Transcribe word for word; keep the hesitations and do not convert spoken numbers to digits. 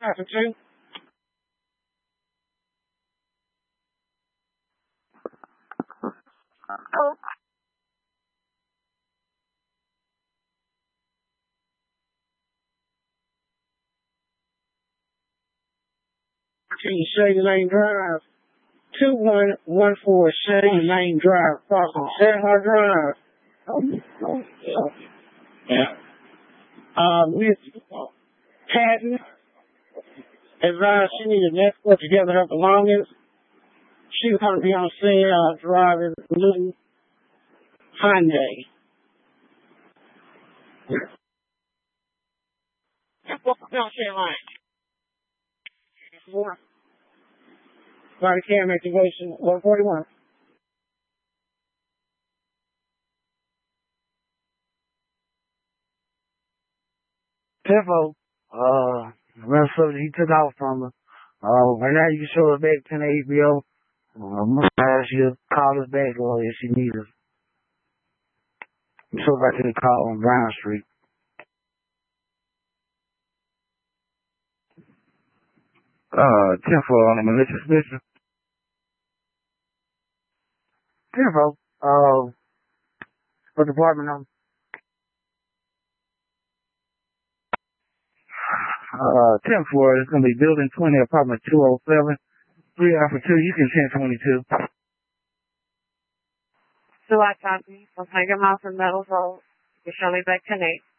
Traffic two. Oh. Shady Lane Drive. two one one four Shady Lane Drive, crossing Sandhar Drive. Oh, oh, yeah. Uh, with Patton, advised she needed an escort to gather her belongings. She was going to be on scene uh, driving a blue Hyundai. What's the Shady Lane? Four. Body cam activation one forty-one. Tempo, uh, ran something he took out from her. Uh, right now you can show her back ten H B O. Uh, I'm gonna ask you to call us back or if she needs us. Show back to the call on Brown Street. Uh, Tempo on the malicious mission. Tempo, uh, what department number? Uh, ten four, it's gonna be building twenty, apartment two oh seven. Three Alpha two, you can send twenty-two. So I copy. I'll take him off from Metal Vault. You show me back ten eight.